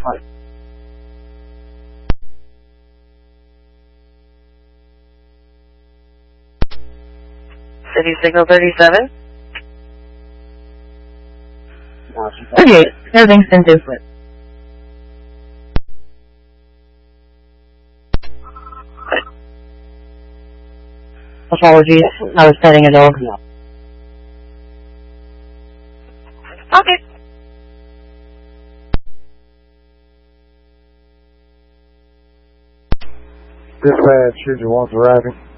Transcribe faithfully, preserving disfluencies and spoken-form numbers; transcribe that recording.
flight. City signal thirty-seven. thirty-eight. Everything's been different. Apologies. I was petting a dog. Okay. Dispatch, Future one's arriving.